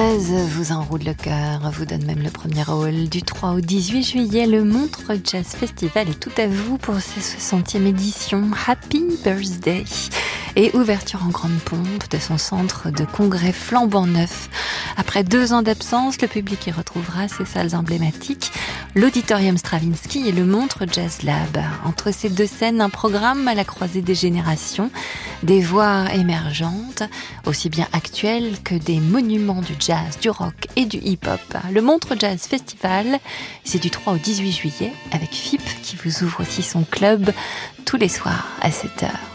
jazz vous enroule le cœur, vous donne même le premier rôle. Du 3 au 18 juillet, le Montreux Jazz Festival est tout à vous pour sa 60e édition. Happy Birthday! Et ouverture en grande pompe de son centre de congrès flambant neuf. Après 2 ans d'absence, le public y retrouvera ses salles emblématiques, l'Auditorium Stravinsky et le Montreux Jazz Lab. Entre ces 2 scènes, un programme à la croisée des générations, des voix émergentes, aussi bien actuelles que des monuments du jazz, du rock et du hip-hop. Le Montreux Jazz Festival, c'est du 3 au 18 juillet avec FIP qui vous ouvre aussi son club tous les soirs à 7h.